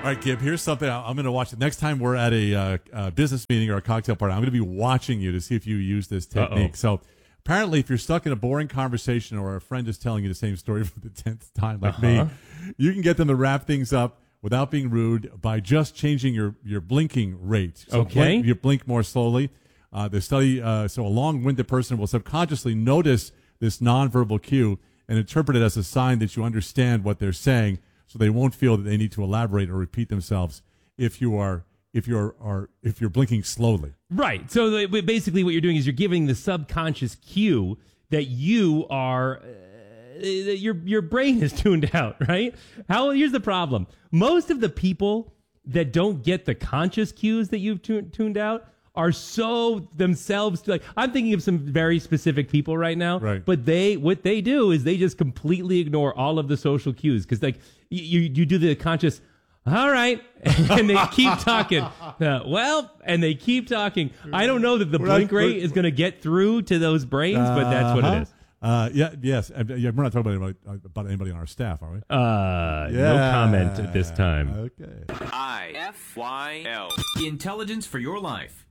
right, Gib, here's something I'm going to watch. Next time we're at a business meeting or a cocktail party, I'm going to be watching you to see if you use this technique. So apparently, if you're stuck in a boring conversation or a friend is telling you the same story for the 10th time like me, you can get them to wrap things up without being rude by just changing your blinking rate. So you blink more slowly. The study, so a long-winded person will subconsciously notice this nonverbal cue and interpret it as a sign that you understand what they're saying, so they won't feel that they need to elaborate or repeat themselves if you're blinking slowly. Right. So basically what you're doing is you're giving the subconscious cue that you are your brain is tuned out, right? Here's the problem. Most of the people that don't get the conscious cues that you've tuned out are so themselves, like, I'm thinking of some very specific people right now, right. But what they do is they just completely ignore all of the social cues, because like you do the conscious, all right, and they keep talking. And they keep talking. I don't know that the blink rate is going to get through to those brains, but that's what it is. Yes. We're not talking about anybody on our staff, are we? No comment at this time. Okay. IFYL. Intelligence for your life.